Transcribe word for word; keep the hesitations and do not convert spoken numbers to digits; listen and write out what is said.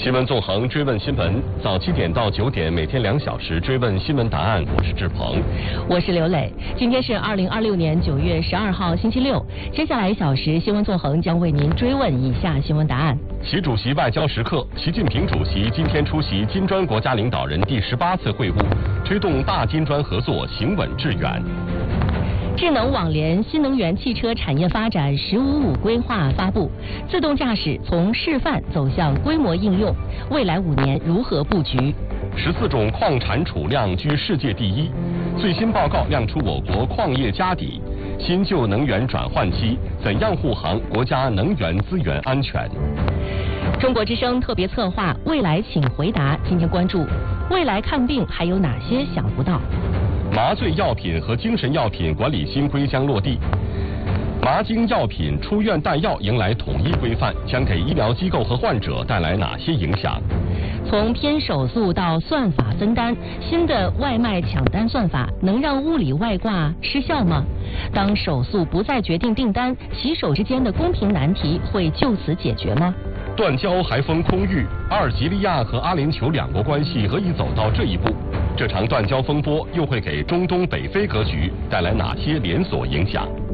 新闻纵横追问新闻，早七点到九点，每天两小时追问新闻答案。我是志鹏， 我是刘磊。今天是二零二六年九月十二号星期六，接下来一小时，新闻纵横将为您追问以下新闻答案。 习主席外交时刻，习近平主席今天出席金砖国家领导人第十八次会晤，推动大金砖合作行稳致远。 智能网联新能源汽车产业发展“十五五”规划发布，自动驾驶从示范走向规模应用，未来五年如何布局？ 十四种矿产储量居世界第一，最新报告亮出我国矿业家底，新旧能源转换期怎样护航国家能源资源安全？ 中国之声特别策划“未来请回答”，今天关注未来看病还有哪些想不到？ 麻醉药品和精神药品管理新规将落地，麻精药品出院带药迎来统一规范，将给医疗机构和患者带来哪些影响？ 从偏手速到算法分担，新的外卖抢单算法能让物理外挂失效吗？当手速不再决定订单，骑手之间的公平难题会就此解决吗？ 断交还封空域，阿尔及利亚和阿联酋两国关系何以走到这一步？这场断交风波又会给中东北非格局带来哪些连锁影响？